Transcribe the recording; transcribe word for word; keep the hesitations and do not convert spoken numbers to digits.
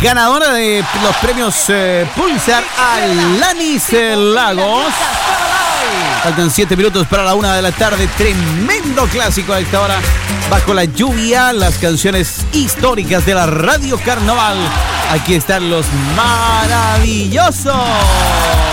ganadora de los premios eh, Pulsar, Alanis Lagos. Faltan siete minutos para la una de la tarde. Tremendo clásico a esta hora. Bajo la lluvia, las canciones históricas de la Radio Carnaval. Aquí están los maravillosos.